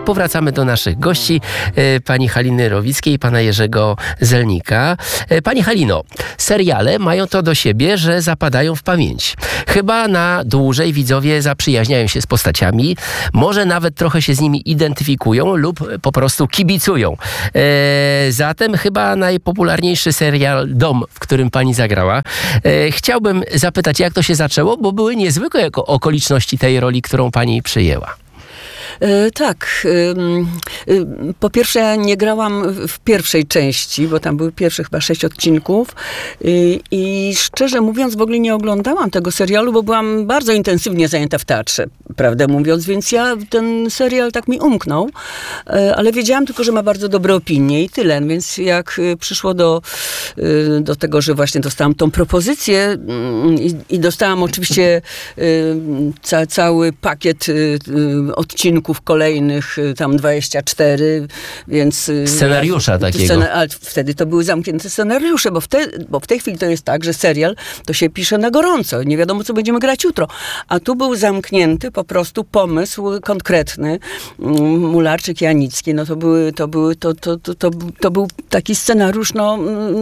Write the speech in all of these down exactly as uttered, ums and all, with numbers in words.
powracamy do naszych gości, pani Haliny Rowickiej i pana Jerzego Zelnika. Pani Halino, seriale mają to do siebie, że zapadają w pamięć. Chyba na dłużej widzowie zaprzyjaźniają się z postaciami, może nawet trochę się z nimi identyfikują lub po prostu kibicują. E, zatem chyba najpopularniejszy serial Dom, w którym pani zagrała. E, chciałbym zapytać, jak to się zaczęło, bo były niezwykłe jako okoliczności tej roli, którą pani przyjęła. E, tak. E, e, po pierwsze, ja nie grałam w pierwszej części, bo tam były pierwsze chyba sześć odcinków. E, I szczerze mówiąc, w ogóle nie oglądałam tego serialu, bo byłam bardzo intensywnie zajęta w teatrze, prawdę mówiąc, więc ja ten serial tak mi umknął. E, ale wiedziałam tylko, że ma bardzo dobre opinie i tyle. Więc jak przyszło do, e, do tego, że właśnie dostałam tą propozycję i, i dostałam oczywiście e, ca, cały pakiet e, odcinków kolejnych, tam dwadzieścia cztery, więc... Scenariusza takiego. Scena, ale wtedy to były zamknięte scenariusze, bo w, te, bo w tej chwili to jest tak, że serial to się pisze na gorąco. Nie wiadomo, co będziemy grać jutro. A tu był zamknięty po prostu pomysł konkretny. Mularczyk, Janicki, no to były, to były, to, to, to, to, to był taki scenariusz, no...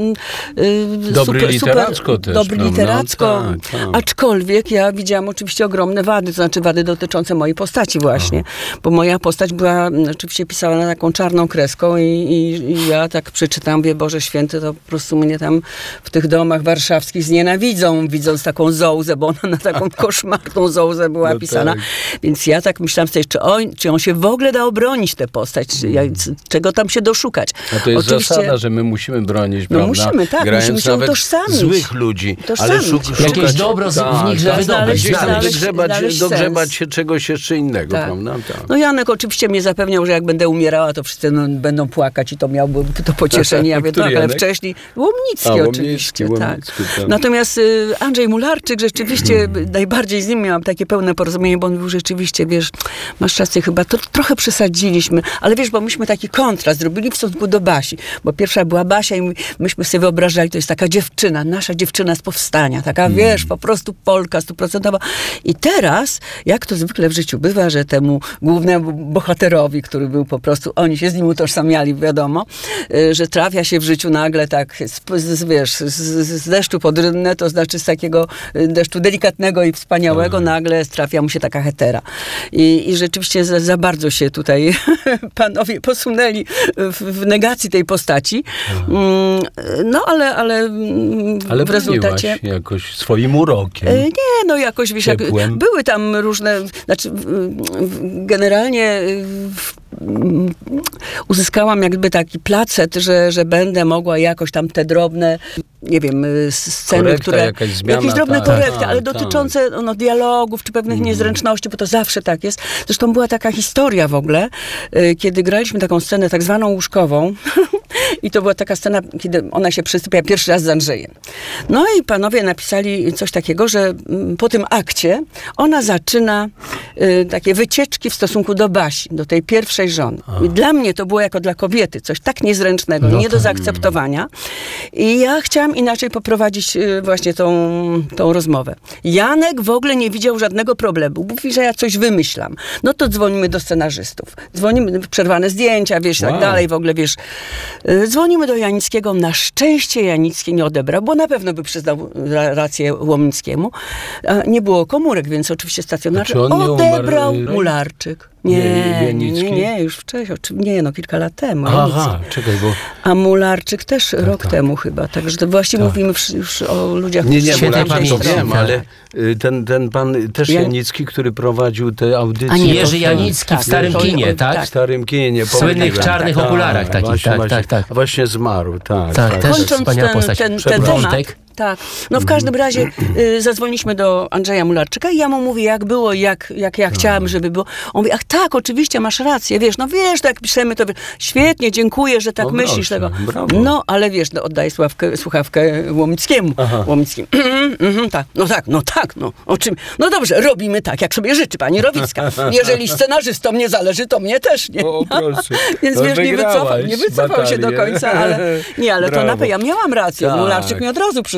Dobry super, literacko super, też. Dobry no, literacko. No, tak, tak. Aczkolwiek ja widziałam oczywiście ogromne wady, to znaczy wady dotyczące mojej postaci właśnie. Aha. Bo moja postać była oczywiście pisana taką czarną kreską i, i, i ja tak przeczytam, wie Boże Święty, to po prostu mnie tam w tych domach warszawskich znienawidzą, widząc taką zołzę, bo ona na taką koszmarną zołzę była no pisana. tak. Więc ja tak myślałam sobie, czy on, czy on się w ogóle da obronić tę postać, czy, jak, czego tam się doszukać. A to jest oczywiście, zasada, że my musimy bronić, no prawda? musimy, tak, grając musimy się nawet utożsamić. złych ludzi. Tożsamić. Ale szuk, Jakieś szukać, dobro z, tak, w nich, żeby tak, zdobyć. gdzieś tam znaleźć- dogrzebać, znaleźć dogrzebać sens. się czegoś jeszcze innego, Tak. prawda? Tak. No Janek oczywiście mnie zapewniał, że jak będę umierała, to wszyscy no, będą płakać i to miałby to pocieszenie. Ja wiem, Który tak, ale Janek? wcześniej Łomnicki A, Łomnicki, oczywiście. Łomnicki, tak. tak. Natomiast y, Andrzej Mularczyk rzeczywiście, najbardziej z nim miałam takie pełne porozumienie, bo on mówił rzeczywiście, wiesz, masz rację, chyba to trochę przesadziliśmy, ale wiesz, bo myśmy taki kontrast zrobili w stosunku do Basi, bo pierwsza była Basia i myśmy sobie wyobrażali, to jest taka dziewczyna, nasza dziewczyna z powstania, taka, mm. wiesz, po prostu Polka stuprocentowa. I teraz, jak to zwykle w życiu bywa, że temu głównemu bohaterowi, który był po prostu, oni się z nim utożsamiali, wiadomo, że trafia się w życiu nagle tak, z, z, wiesz, z, z deszczu pod rynnę, to znaczy z takiego deszczu delikatnego i wspaniałego, Aha. nagle trafia mu się taka hetera. I, i rzeczywiście za, za bardzo się tutaj panowie posunęli w, w negacji tej postaci. Mm, no, ale, ale, ale w rezultacie... jakoś swoim urokiem. Nie, no jakoś, wiesz, jak, były tam różne, znaczy generalnie w, uzyskałam jakby taki placet, że, że będę mogła jakoś tam te drobne, nie wiem, sceny, Korekta, które... jakaś zmiana, jakieś drobne tak, korekty, tak, ale tak. dotyczące no, dialogów, czy pewnych mm. niezręczności, bo to zawsze tak jest. Zresztą była taka historia w ogóle, kiedy graliśmy taką scenę tak zwaną łóżkową i to była taka scena, kiedy ona się przysypia pierwszy raz z Andrzejem. No i panowie napisali coś takiego, że po tym akcie ona zaczyna y, takie wycieczki w stosunku do Basi, do tej pierwszej żony. A. I dla mnie to było jako dla kobiety coś tak niezręcznego, no nie do zaakceptowania. I ja chciałam inaczej poprowadzić y, właśnie tą, tą rozmowę. Janek w ogóle nie widział żadnego problemu. Mówi, że ja coś wymyślam. No to dzwonimy do scenarzystów. Dzwonimy, przerwane zdjęcia, wiesz, wow. tak dalej, w ogóle, wiesz. Y, dzwonimy do Janickiego. Na szczęście Janicki nie odebrał, bo na pewno by przyznał rację Łomnickiemu. A nie było komórek, więc oczywiście stacjonarny odebrał umarł... Mularczyk. Nie, nie, nie, nie, już wcześniej, nie, no kilka lat temu. Aha, czekaj, bo... A Mularczyk też tak, rok tak. temu chyba, także to właściwie tak. mówimy już o ludziach... Nie, nie, Mularczyk to wiem, ale ten, ten pan też ja... Janicki, który prowadził te audycje... A nie, Jerzy Janicki tak, w Starym to, Kinie, tak? tak? W Starym Kinie, nie w słynnych czarnych tak, okularach takich, właśnie, tak, właśnie, tak, tak. Właśnie zmarł, tak. Tak, tak też Kończąc wspaniała ten, postać. ten, ten temat, tak. No w każdym razie y, zadzwoniliśmy do Andrzeja Mularczyka i ja mu mówię, jak było, jak, jak ja chciałam, żeby było. On mówi, ach tak, oczywiście, masz rację, wiesz, no wiesz, tak piszemy to, wiesz, świetnie, dziękuję, że tak no myślisz tego. Brawo. No, ale wiesz, no, oddaję słuchawkę, słuchawkę Łomnickiemu. Łomnickim. tak, no tak, no tak, no, o czym? No dobrze, robimy tak, jak sobie życzy pani Rowicka. Jeżeli scenarzystom nie zależy, to mnie też nie. O, proszę. Więc no, wiesz, nie wycofał, nie wycofał się do końca, ale nie, ale brawo. To na pewno, ja miałam rację. Tak. Mularczyk mi od razu przyznał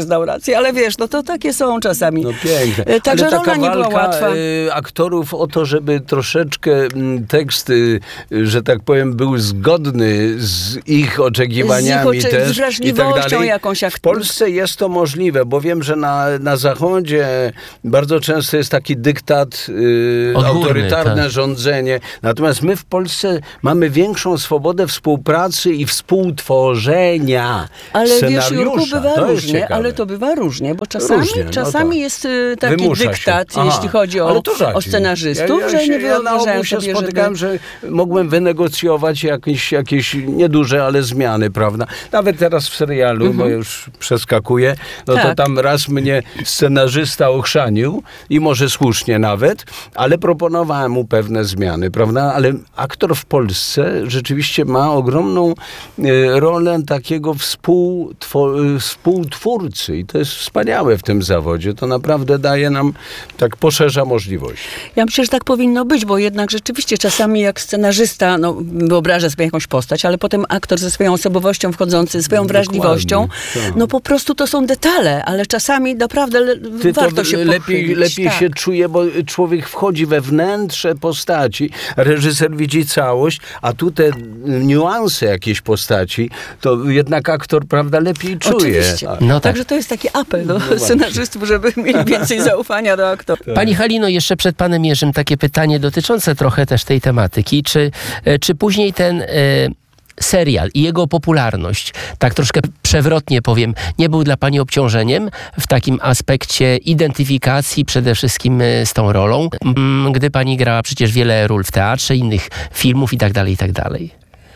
restauracji, ale wiesz, no to takie są czasami. No piękne. E, Także ale rola taka nie była walka łatwa. y, aktorów o to, żeby troszeczkę m, tekst, y, że tak powiem, był zgodny z ich oczekiwaniami Z ich ocze- też z i tak wrażliwością dalej. jakąś jak- W Polsce jest to możliwe, bo wiem, że na, na Zachodzie bardzo często jest taki dyktat, y, Odgórny, autorytarne tak. rządzenie. Natomiast my w Polsce mamy większą swobodę współpracy i współtworzenia Ale wiesz, scenariusza. Jurku, bywa To jest różnie, ciekawe. ale to bywa różnie, bo czasami, Różnie, no czasami tak. jest y, taki Wymusza się. dyktat, Aha, jeśli chodzi ale o, to rzadziej. o scenarzystów, ja, ja że się, nie ja na wyobrażają ogół się sobie, spotykałem, żeby... że mogłem wynegocjować jakieś, jakieś nieduże, ale zmiany, prawda? Nawet teraz w serialu, Mhm. bo już przeskakuję, no Tak. to tam raz mnie scenarzysta ochrzanił i może słusznie nawet, ale proponowałem mu pewne zmiany, prawda? Ale aktor w Polsce rzeczywiście ma ogromną e, rolę takiego współtwo- e, współtwórcy i to jest wspaniałe w tym zawodzie. To naprawdę daje nam, tak poszerza możliwości. Ja myślę, że tak powinno być, bo jednak rzeczywiście czasami jak scenarzysta, no wyobraża sobie jakąś postać, ale potem aktor ze swoją osobowością wchodzący, swoją Dokładnie, wrażliwością, tak. no po prostu to są detale, ale czasami naprawdę le- Ty warto to się lepiej, pochylić. lepiej tak. się czuje, bo człowiek wchodzi we wnętrze postaci, reżyser widzi całość, a tu te niuanse jakiejś postaci, to jednak aktor, prawda, lepiej czuje. Oczywiście. A- No tak. Także to jest taki apel do właśnie. scenarzystów, żeby mieli więcej zaufania do aktorów. Pani Halino, jeszcze przed panem Jerzym takie pytanie dotyczące trochę też tej tematyki. Czy, e, czy później ten e, serial i jego popularność, tak troszkę przewrotnie powiem, nie był dla pani obciążeniem w takim aspekcie identyfikacji przede wszystkim e, z tą rolą, m, gdy pani grała przecież wiele ról w teatrze, innych filmów i tak dalej, i tak dalej.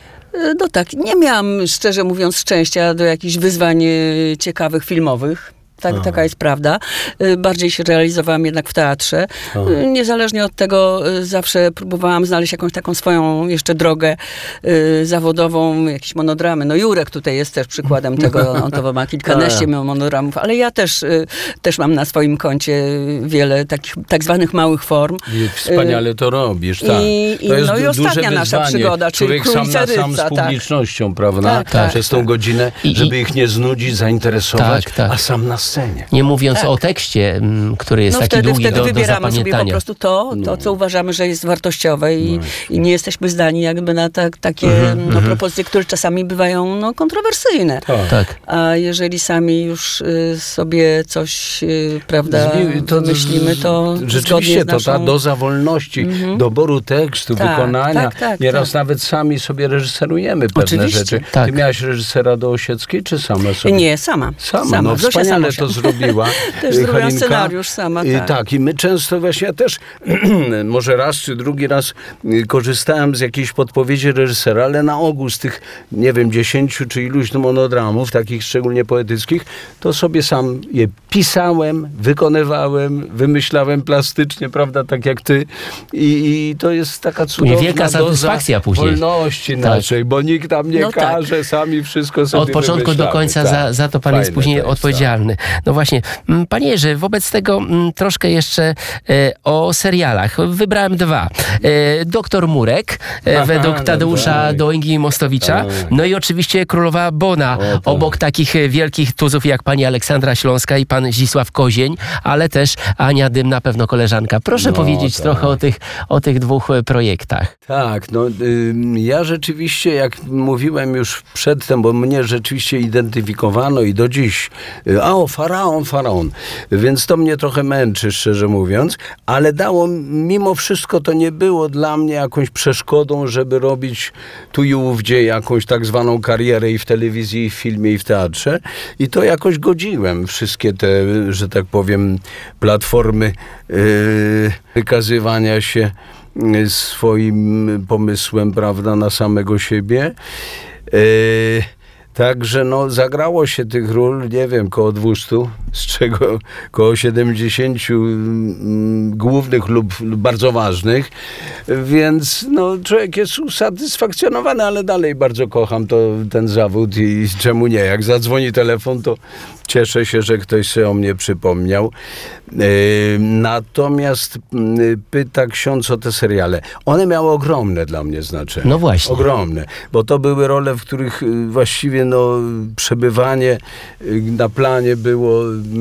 No tak, nie miałam, szczerze mówiąc, szczęścia do jakichś wyzwań e, ciekawych filmowych. Tak, taka jest prawda. Y, Bardziej się realizowałam jednak w teatrze. Y, Niezależnie od tego y, zawsze próbowałam znaleźć jakąś taką swoją jeszcze drogę y, zawodową, jakieś monodramy. No Jurek tutaj jest też przykładem tego, on to ma kilkanaście monodramów, ale ja też, y, też mam na swoim koncie wiele takich tak zwanych małych form. I wspaniale to robisz, tak. I- i- to jest no i du- ostatnia duże nasza wyzwanie. przygoda, czyli Człowiek sam na Królica sam z Rydza, tak. publicznością, prawda? Tak, tak, Przez tą tak. godzinę, I- żeby i- ich nie znudzić, zainteresować, Tak, tak. a sam na scenie. Nie mówiąc Tak. o tekście, m, który jest No taki wtedy, długi wtedy do, do wybieramy sobie po zapamiętania. prostu to, to, co uważamy, że jest wartościowe i, Właśnie. i nie jesteśmy zdani jakby na tak, takie no, propozycje, które czasami bywają no, kontrowersyjne. Tak. Tak. A jeżeli sami już y, sobie coś, y, prawda, Zbi- to myślimy, to rzeczywiście zgodnie z to ta naszą... doza wolności, doboru tekstu, Tak, wykonania. tak, tak, Nieraz tak. nawet sami sobie reżyserujemy pewne Oczywiście. rzeczy. Tak. Ty miałaś reżysera do Osieckiej, czy sama sobie? Nie, sama. Sama, no Zosia wspaniale Samosia. to zrobiła. Też y, zrobiłam Halinka. scenariusz sama, Y, tak. Tak, i my często właśnie, ja też może raz czy drugi raz y, korzystałem z jakiejś podpowiedzi reżysera, ale na ogół z tych, nie wiem, dziesięciu czy iluś monodramów, takich szczególnie poetyckich, to sobie sam je pisałem, wykonywałem, wymyślałem plastycznie, prawda, tak jak ty. I, i to jest taka cudowna wielka doza satysfakcja później. wolności Tak. naszej, bo nikt nam nie No tak. każe, sami wszystko sobie Od początku do wymyślamy. końca Tak. za, za to pan jest Fajne później to jest, odpowiedzialny. No właśnie, m, panie Jerzy, wobec tego m, troszkę jeszcze e, o serialach. Wybrałem dwa. E, Doktor Murek, e, Aha, według no Tadeusza tak. Dołęgi i Mostowicza. Tak. No i oczywiście Królowa Bona, O, tak. obok takich e, wielkich tuzów jak pani Aleksandra Śląska i pan Zdzisław Kozień, ale też Ania Dym, na pewno koleżanka. Proszę No, powiedzieć tak. trochę o tych, o tych dwóch e, projektach. Tak, no ym, ja rzeczywiście, jak mówiłem już przedtem, bo mnie rzeczywiście identyfikowano i do dziś, y, a o, faraon, faraon, więc to mnie trochę męczy, szczerze mówiąc, ale dało, mimo wszystko to nie było dla mnie jakąś przeszkodą, żeby robić tu i ówdzie jakąś tak zwaną karierę i w telewizji, i w filmie, i w teatrze i to jakoś godziłem, wszystkie te, że tak powiem, platformy yy, wykazywania się swoim pomysłem, prawda, na samego siebie. Yy, Także no, zagrało się tych ról, nie wiem, koło dwustu, z czego koło siedemdziesięciu mm, głównych lub, lub bardzo ważnych, więc no, człowiek jest usatysfakcjonowany, ale dalej bardzo kocham to, ten zawód i czemu nie, jak zadzwoni telefon, to cieszę się, że ktoś sobie o mnie przypomniał. Natomiast pyta ksiądz o te seriale. One miały ogromne dla mnie znaczenie. No właśnie. Ogromne, bo to były role, w których właściwie no, przebywanie na planie było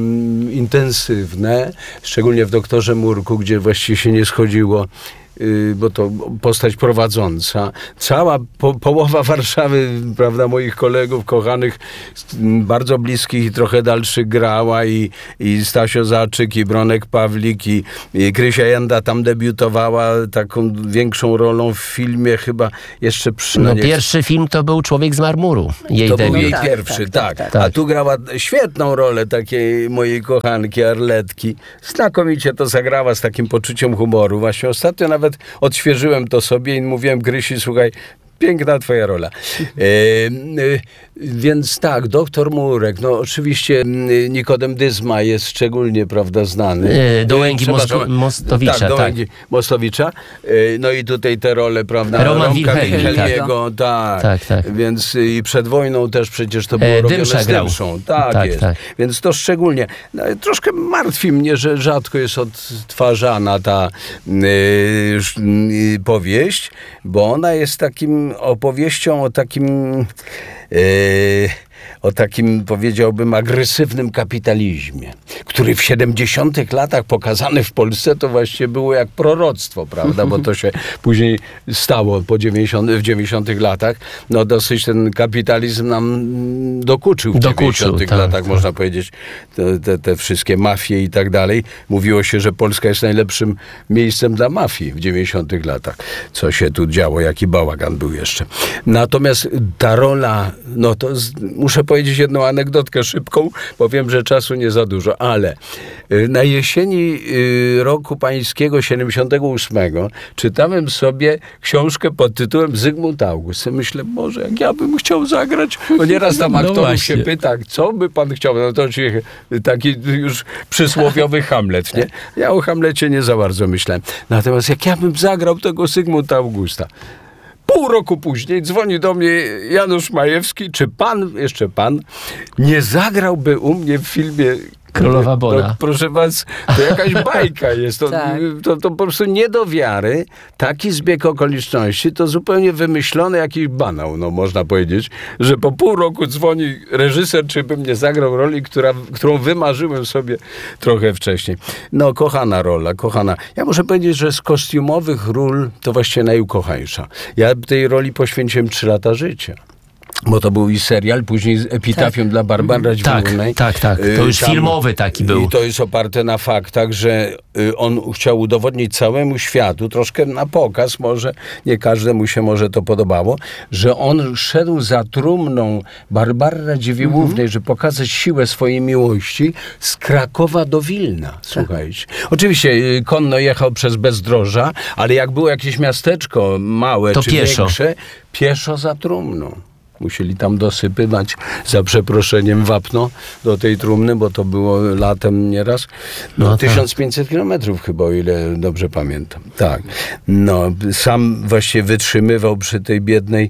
intensywne, szczególnie w Doktorze Murku, gdzie właściwie się nie schodziło, bo to postać prowadząca. Cała po, połowa Warszawy, prawda, moich kolegów, kochanych, bardzo bliskich i trochę dalszych grała i, i Stasio Zaczyk, i Bronek Pawlik, i, i Krysia Janda tam debiutowała taką większą rolą w filmie chyba jeszcze przy... No, pierwszy film to był Człowiek z marmuru. Jej to debiut. był jej tak, pierwszy, tak, tak, tak, A tu grała świetną rolę takiej mojej kochanki, Arletki. Znakomicie to zagrała z takim poczuciem humoru. Właśnie ostatnio nawet odświeżyłem to sobie i mówiłem Krysi, słuchaj, piękna twoja rola. E, e, więc tak, doktor Murek, no oczywiście Nikodem Dyzma jest szczególnie, prawda, znany. E, Dołęgi Mosko- Mostowicza, tak. Dołęgi tak. Mostowicza. E, no i tutaj te role, prawda, Roman Romka Wilhelmi, Wilhelmiego, tak. Tak, tak. Więc i przed wojną też przecież to było E, robione Dymsza z grał. Dymszą. Tak, Tak, jest. tak. Więc to szczególnie. No, troszkę martwi mnie, że rzadko jest odtwarzana ta y, y, powieść, bo ona jest takim opowieścią o takim y, o takim, powiedziałbym, agresywnym kapitalizmie, który w siedemdziesiątych latach pokazany w Polsce to właściwie było jak proroctwo, prawda, bo to się później stało po dziewięćdziesiątych, w dziewięćdziesiątych latach. No dosyć ten kapitalizm nam dokuczył w Dokuczył, dziewięćdziesiątych tak, latach, tak. można powiedzieć, te, te, te wszystkie mafie i tak dalej. Mówiło się, że Polska jest najlepszym miejscem dla mafii w dziewięćdziesiątych latach. Co się tu działo, jaki bałagan był jeszcze. Natomiast ta rola, no to z, muszę powiedzieć jedną anegdotkę szybką, bo wiem, że czasu nie za dużo, ale y, na jesieni y, roku pańskiego siedemdziesiątego ósmego czytałem sobie książkę pod tytułem Zygmunt August. Myślę, Boże, jak ja bym chciał zagrać. No nieraz tam No aktorów właśnie. się pyta, co by pan chciał? No to oczywiście taki już przysłowiowy Hamlet, nie? Ja o Hamlecie nie za bardzo myślałem. Natomiast jak ja bym zagrał tego Zygmunta Augusta, pół roku później dzwoni do mnie Janusz Majewski, czy pan, jeszcze pan, nie zagrałby u mnie w filmie Królowa Bona. No, proszę was, to jakaś bajka jest. To, Tak. to, to po prostu nie do wiary. Taki zbieg okoliczności to zupełnie wymyślony jakiś banał, no można powiedzieć, że po pół roku dzwoni reżyser, czy bym nie zagrał roli, która, którą wymarzyłem sobie trochę wcześniej. No, kochana rola, kochana. Ja muszę powiedzieć, że z kostiumowych ról to właściwie najukochańsza. Ja tej roli poświęciłem trzy lata życia. Bo to był i serial, później z Epitafium Tak. dla Barbary Radziwiłłnej. Tak, tak, tak. To już Tam- filmowy taki był. I to jest oparte na faktach, że y, on chciał udowodnić całemu światu, troszkę na pokaz, może nie każdemu się może to podobało, że on szedł za trumną Barbary Radziwiłłównej, żeby pokazać siłę swojej miłości z Krakowa do Wilna. Słuchajcie. Oczywiście y, konno jechał przez bezdroża, ale jak było jakieś miasteczko małe To czy pieszo. większe, pieszo za trumną. Musieli tam dosypywać, za przeproszeniem, wapno do tej trumny, bo to było latem nieraz. No, No tak. tysiąc pięćset kilometrów chyba, o ile dobrze pamiętam. Tak. No, sam właściwie wytrzymywał przy tej biednej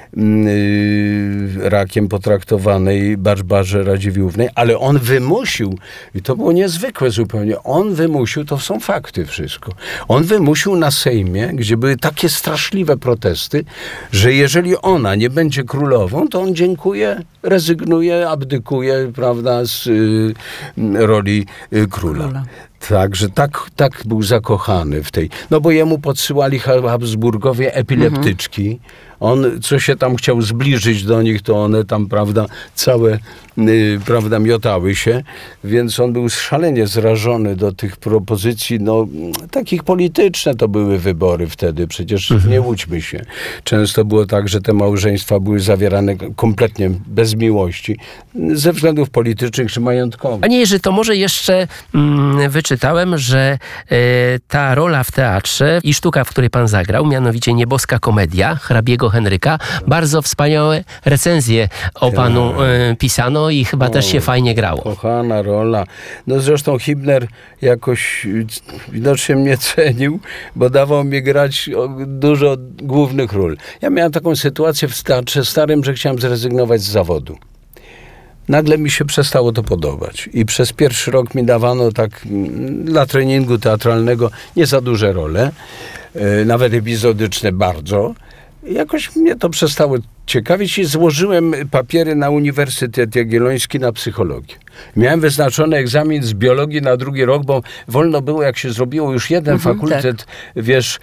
yy, rakiem potraktowanej Barbarze Radziwiłłównej, ale on wymusił, i to było niezwykłe zupełnie, on wymusił, to są fakty wszystko, on wymusił na Sejmie, gdzie były takie straszliwe protesty, że jeżeli ona nie będzie królową, to on dziękuję, rezygnuje, abdykuje, prawda, z y, roli y, króla. Króla. Także tak, tak był zakochany w tej... No bo jemu podsyłali Habsburgowie epileptyczki. On, co się tam chciał zbliżyć do nich, to one tam, prawda, całe, y, prawda, miotały się. Więc on był szalenie zrażony do tych propozycji, no, takich polityczne to były wybory wtedy. Przecież Mhm. nie łudźmy się. Często było tak, że te małżeństwa były zawierane kompletnie bez miłości. Ze względów politycznych czy majątkowych. Panie Jerzy, to może jeszcze mm, wyczytałem, że e, ta rola w teatrze i sztuka, w której pan zagrał, mianowicie Nieboska komedia hrabiego Henryka, bardzo wspaniałe recenzje o panu e, pisano i chyba też się fajnie grało. Kochana rola. No zresztą Hibner jakoś y, widocznie mnie cenił, bo dawał mi grać o, dużo głównych ról. Ja miałem taką sytuację w teatrze starym, że chciałem zrezygnować z zawodu. nagle mi się przestało to podobać. I przez pierwszy rok mi dawano tak mm, dla treningu teatralnego nie za duże role, e, nawet epizodyczne bardzo. Jakoś mnie to przestało ciekawić i złożyłem papiery na Uniwersytet Jagielloński na psychologię. Miałem wyznaczony egzamin z biologii na drugi rok, bo wolno było, jak się zrobiło już jeden Mhm, fakultet, tak. wiesz,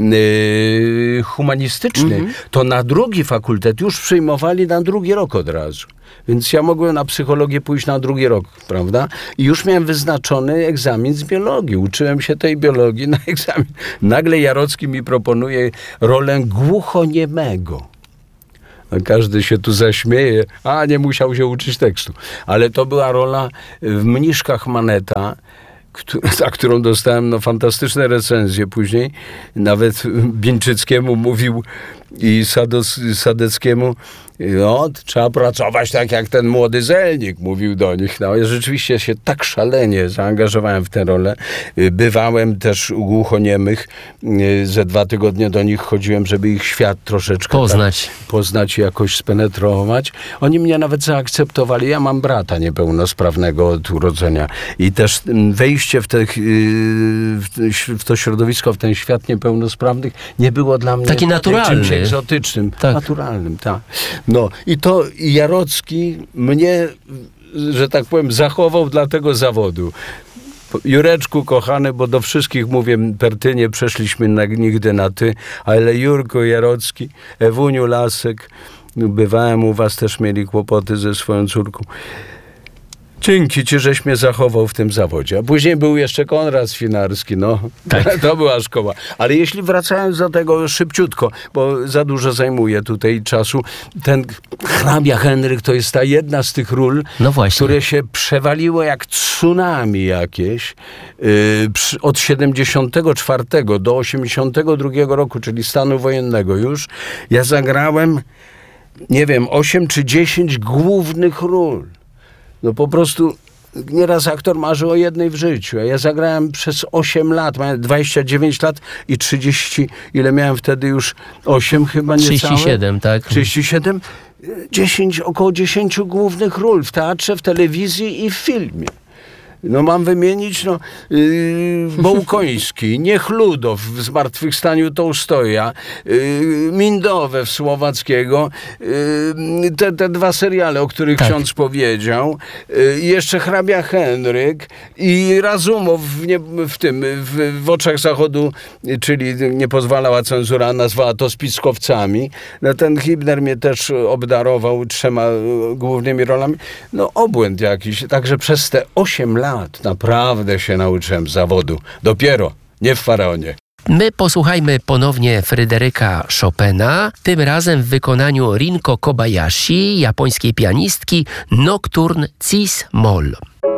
yy, humanistyczny, Mhm. to na drugi fakultet już przyjmowali na drugi rok od razu. Więc ja mogłem na psychologię pójść na drugi rok, prawda? I już miałem wyznaczony egzamin z biologii. Uczyłem się tej biologii na egzamin. Nagle Jarocki mi proponuje rolę głuchoniemego. No, każdy się tu zaśmieje, a nie musiał się uczyć tekstu. Ale to była rola w Mniszkach Maneta, któ- za którą dostałem no, fantastyczne recenzje później. Nawet Bińczyckiemu mówił i Sados- Sadeckiemu, no, trzeba pracować tak jak ten młody Zelnik, mówił do nich. No, ja rzeczywiście się tak szalenie zaangażowałem w tę rolę. Bywałem też u głuchoniemych, ze dwa tygodnie do nich chodziłem, żeby ich świat troszeczkę Poznać. Tak, poznać i jakoś spenetrować. Oni mnie nawet zaakceptowali. Ja mam brata niepełnosprawnego od urodzenia i też mm, wejście w, te, yy, w te- w to środowisko, w ten świat niepełnosprawnych nie było dla mnie Taki naturalny. czymś egzotycznym. Tak. Naturalnym, tak. No i to i Jarocki mnie, że tak powiem, zachował dla tego zawodu. Jureczku, kochany, bo do wszystkich mówię pertynie, przeszliśmy na, nigdy na ty, ale Jurko Jarocki, Ewuniu Lasek, bywałem u was, też mieli kłopoty ze swoją córką. Dzięki ci, żeś mnie zachował w tym zawodzie. A później był jeszcze Konrad Swinarski, no. Tak. To była szkoła. Ale jeśli wracając do tego szybciutko, bo za dużo zajmuje tutaj czasu, ten hrabia Henryk to jest ta jedna z tych ról, No właśnie. które się przewaliło jak tsunami jakieś yy, przy, od siedemdziesiątego czwartego do osiemdziesiątego drugiego roku, czyli stanu wojennego już. Ja zagrałem, nie wiem, osiem czy dziesięć głównych ról. No po prostu nieraz aktor marzy o jednej w życiu, a ja zagrałem przez osiem lat, miałem dwadzieścia dziewięć lat i trzydzieści, ile miałem wtedy już, osiem chyba niecałe? trzydzieści siedem, tak. trzydzieści siedem, dziesięć, około dziesięciu głównych ról w teatrze, w telewizji i w filmie. No mam wymienić, no, yy, Bołkoński, Niechludow w Zmartwychwstaniu Tołstoja, yy, Mindowe w Słowackiego, yy, te, te dwa seriale, o których Tak. ksiądz powiedział, yy, i jeszcze hrabia Henryk i Razumow w, nie, w tym, w, w Oczach Zachodu, yy, czyli nie pozwalała cenzura, nazwała to spiskowcami. No, ten Hibner mnie też obdarował trzema yy, głównymi rolami. No obłęd jakiś, także przez te osiem lat naprawdę się nauczyłem zawodu. Dopiero, nie w Faraonie. My posłuchajmy ponownie Fryderyka Chopina, tym razem w wykonaniu Rinko Kobayashi, japońskiej pianistki, Nocturne Cis Moll.